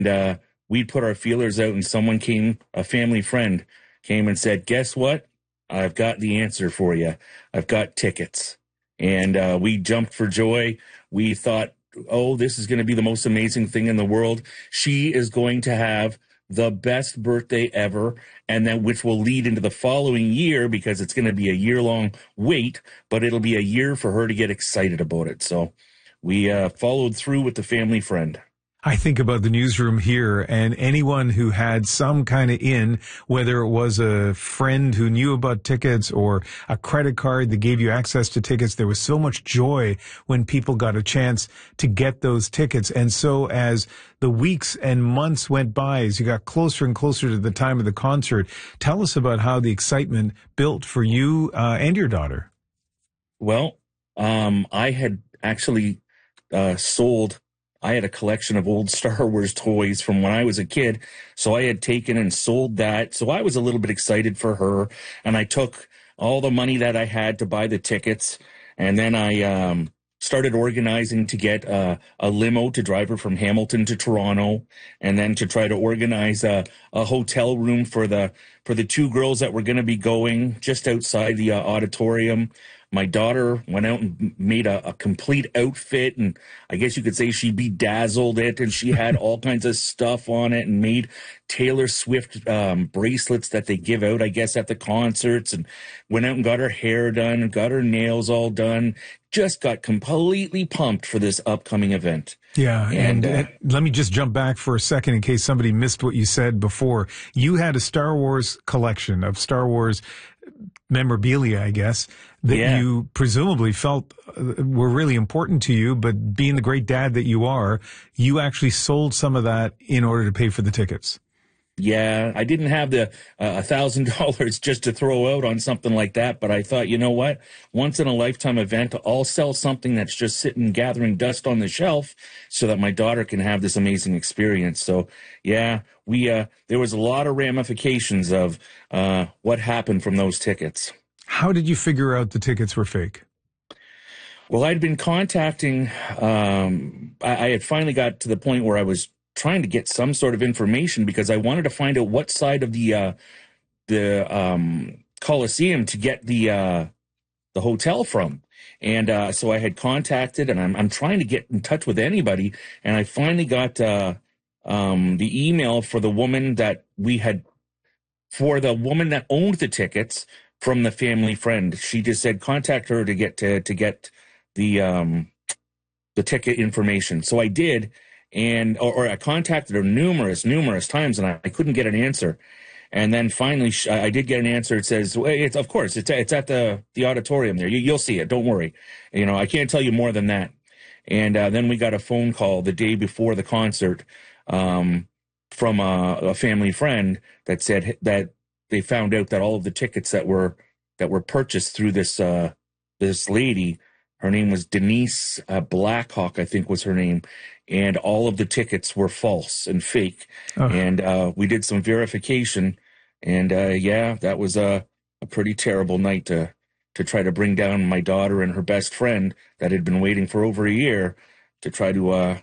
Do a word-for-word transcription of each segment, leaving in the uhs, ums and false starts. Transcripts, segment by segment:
uh, we'd put our feelers out, and someone came, a family friend came and said, guess what? I've got the answer for you. I've got tickets. And uh, we jumped for joy. We thought, oh, this is going to be the most amazing thing in the world. She is going to have the best birthday ever, and then which will lead into the following year, because it's going to be a year-long wait, but it'll be a year for her to get excited about it. So we uh, followed through with the family friend. I think about the newsroom here, and anyone who had some kind of in, whether it was a friend who knew about tickets or a credit card that gave you access to tickets, there was so much joy when people got a chance to get those tickets. And so as the weeks and months went by, as you got closer and closer to the time of the concert, tell us about how the excitement built for you uh, and your daughter. Well, um, I had actually uh, sold I had a collection of old Star Wars toys from when I was a kid, so I had taken and sold that. So I was a little bit excited for her, and I took all the money that I had to buy the tickets, and then I um, started organizing to get uh, a limo to drive her from Hamilton to Toronto, and then to try to organize a, a hotel room for the for the two girls that were going to be going just outside the uh, auditorium. My daughter went out and made a, a complete outfit, and I guess you could say she bedazzled it, and she had all kinds of stuff on it and made Taylor Swift um, bracelets that they give out, I guess, at the concerts, and went out and got her hair done and got her nails all done. Just got completely pumped for this upcoming event. Yeah, and, and uh, let me just jump back for a second in case somebody missed what you said before. You had a Star Wars collection of Star Wars memorabilia, I guess, that yeah. you presumably felt were really important to you, but being the great dad that you are, you actually sold some of that in order to pay for the tickets. Yeah, I didn't have the a uh, thousand dollars just to throw out on something like that, but I thought, you know what? Once in a lifetime event, I'll sell something that's just sitting gathering dust on the shelf so that my daughter can have this amazing experience. So, yeah, we uh, there was a lot of ramifications of uh, what happened from those tickets. How did you figure out the tickets were fake? Well, I'd been contacting. Um, I, I had finally got to the point where I was trying to get some sort of information because I wanted to find out what side of the uh, the um, Coliseum to get the uh, the hotel from. And uh, so I had contacted, and I'm I'm trying to get in touch with anybody, and I finally got uh, um, the email for the woman that we had for the woman that owned the tickets from the family friend. She just said contact her to get to to get the um, the ticket information. So I did. And or, or I contacted her numerous, numerous times, and I, I couldn't get an answer. And then finally, sh- I did get an answer. It says, well, "It's of course, it's it's at the the auditorium there. You, you'll see it. Don't worry. You know, I can't tell you more than that." And uh, then we got a phone call the day before the concert um, from a, a family friend that said that they found out that all of the tickets that were that were purchased through this uh, this lady. Her name was Denise uh, Blackhawk, I think was her name. And all of the tickets were false and fake. Oh. And uh, we did some verification. And, uh, yeah, that was a, a pretty terrible night to, to try to bring down my daughter and her best friend that had been waiting for over a year to try to, uh,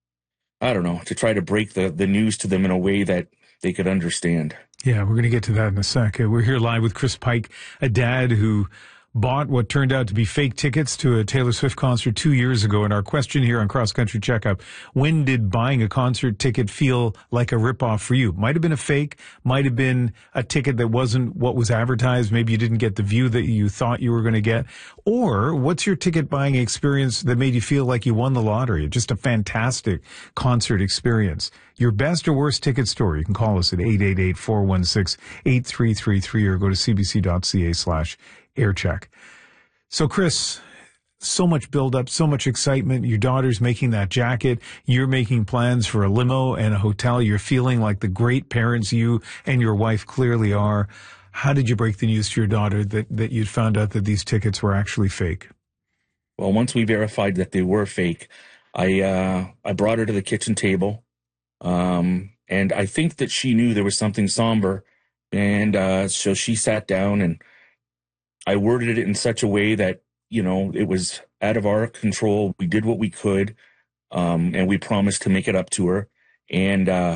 I don't know, to try to break the, the news to them in a way that they could understand. Yeah, we're going to get to that in a sec. We're here live with Chris Pike, a dad who bought what turned out to be fake tickets to a Taylor Swift concert two years ago. And our question here on Cross Country Checkup, when did buying a concert ticket feel like a ripoff for you? Might have been a fake, might have been a ticket that wasn't what was advertised. Maybe you didn't get the view that you thought you were going to get. Or what's your ticket buying experience that made you feel like you won the lottery? Just a fantastic concert experience. Your best or worst ticket story, you can call us at eight eight eight, four one six, eight three three three or go to cbc.ca slash aircheck. So, Chris, so much buildup, so much excitement. Your daughter's making that jacket. You're making plans for a limo and a hotel. You're feeling like the great parents you and your wife clearly are. How did you break the news to your daughter that, that you'd found out that these tickets were actually fake? Well, once we verified that they were fake, I uh, I brought her to the kitchen table, um, and I think that she knew there was something somber, and uh, so she sat down and I worded it in such a way that, you know, it was out of our control. We did what we could, um, and we promised to make it up to her. And uh,